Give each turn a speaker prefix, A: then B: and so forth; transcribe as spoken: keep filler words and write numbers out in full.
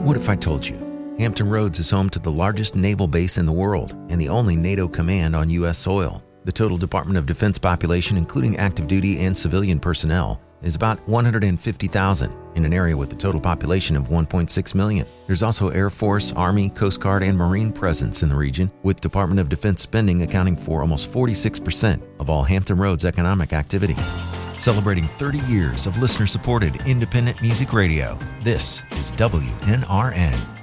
A: What if I told you? Hampton Roads is home to the largest naval base in the world and the only NATO command on U S soil. The total Department of Defense population, including active duty and civilian personnel, is about one hundred fifty thousand in an area with a total population of one point six million. There's also Air Force, Army, Coast Guard, and Marine presence in the region, with Department of Defense spending accounting for almost forty-six percent of all Hampton Roads economic activity. Celebrating thirty years of listener-supported independent music radio, this is W N R N.